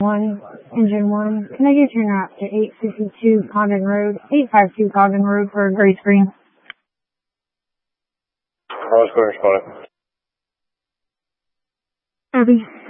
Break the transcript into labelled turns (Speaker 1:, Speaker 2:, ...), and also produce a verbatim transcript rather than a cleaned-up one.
Speaker 1: one, engine one. Can I get your nap to eight fifty-two Condon Road, eight five two Condon Road for a gray screen?
Speaker 2: I was going to respond.
Speaker 1: Abby.